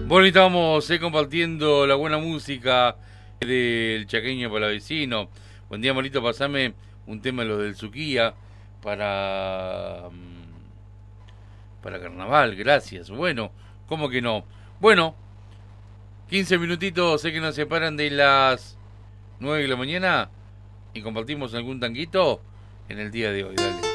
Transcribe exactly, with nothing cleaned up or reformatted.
Bueno, y estamos eh, compartiendo la buena música del Chaqueño Palavecino. Buen día, Marito, pasame un tema de los del Suquía para, mm, para carnaval, gracias. Bueno, ¿cómo que no? Bueno, quince minutitos, sé que nos separan de las nueve de la mañana y compartimos algún tanguito en el día de hoy, dale.